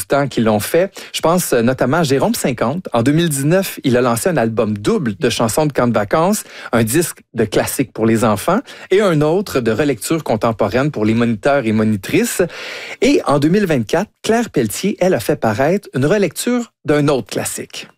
temps qui l'ont fait. Je pense notamment à Jérôme 50. En 2019, il a lancé un album double de chansons de camp de vacances, un disque de classiques pour les enfants et un autre de relecture contemporaine pour les moniteurs et monitrices. Et en 2024, Claire Pelletier, elle a fait paraître une relecture d'un autre classique.